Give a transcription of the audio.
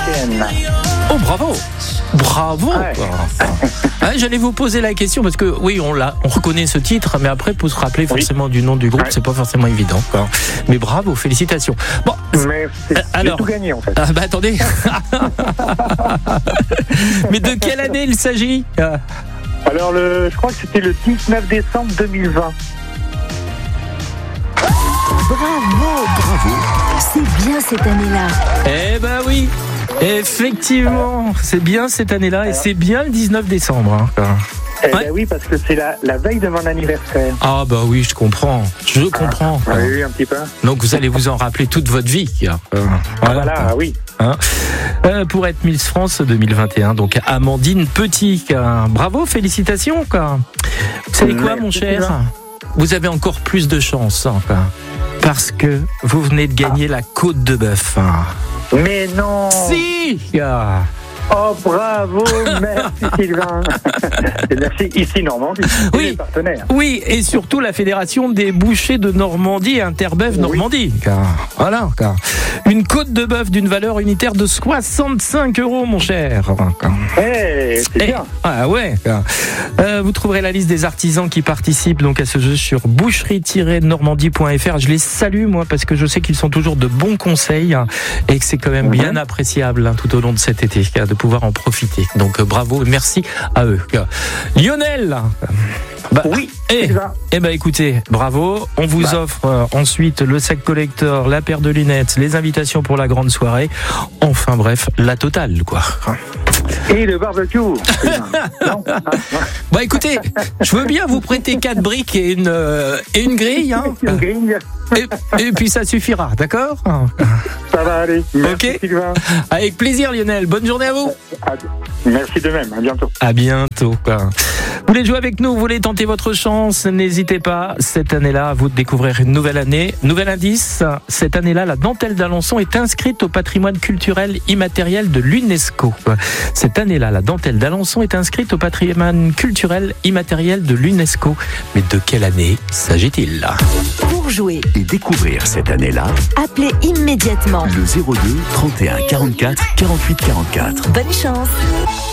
lycéenne. Oh, bravo. Bravo. Ouais. J'allais vous poser la question parce que oui, on reconnaît ce titre, mais après pour se rappeler forcément du nom du groupe, c'est pas forcément évident, quoi. Mais bravo, félicitations. Bon, Mais alors, j'ai tout gagné en fait. ah bah attendez. Mais de quelle année il s'agit? Alors je crois que c'était le 19 décembre 2020. Bravo. C'est bien cette année-là. Eh ben oui, effectivement, c'est bien cette année-là et c'est bien le 19 décembre. Eh ben oui, parce que c'est la veille de mon anniversaire. Ah bah oui, je comprends. Oui, un petit peu. Donc vous allez vous en rappeler toute votre vie. Voilà, oui. Pour être Miss France 2021, donc Amandine Petit. Bravo, félicitations. Vous savez quoi, mon cher? Vous avez encore plus de chance. Parce que vous venez de gagner la côte de bœuf. Mais non. Si. Oh, bravo, merci Sylvain. Et merci ici Normandie, oui, les partenaires. Oui, et surtout la Fédération des bouchers de Normandie et Interbœuf Normandie. Voilà. Une côte de bœuf d'une valeur unitaire de 65 €, mon cher. C'est bien. Ah ouais. Vous trouverez la liste des artisans qui participent donc à ce jeu sur boucherie-normandie.fr. Je les salue, moi, parce que je sais qu'ils sont toujours de bons conseils et que c'est quand même bien appréciable tout au long de cet été de pouvoir en profiter. Donc bravo et merci à eux. Lionel. Oui. Écoutez, bravo. On vous offre ensuite le sac collector, la paire de lunettes, les invitations pour la grande soirée. Enfin bref, la totale, quoi. Et le barbecue. Écoutez, je veux bien vous prêter 4 briques et une grille. Une grille. Et puis ça suffira, d'accord? Ça va aller. Merci, ok. Sylvain. Avec plaisir, Lionel. Bonne journée à vous. Merci de même. À bientôt. À bientôt. Vous voulez jouer avec nous, vous voulez tenter votre chance, n'hésitez pas. Cette année-là, vous découvrir une nouvelle année. Nouvel indice, cette année-là, la dentelle d'Alençon est inscrite au patrimoine culturel immatériel de l'UNESCO. Cette année-là, la dentelle d'Alençon est inscrite au patrimoine culturel immatériel de l'UNESCO. Mais de quelle année s'agit-il? Pour jouer et découvrir cette année-là, appelez immédiatement le 02 31 44 48 44. Bonne chance.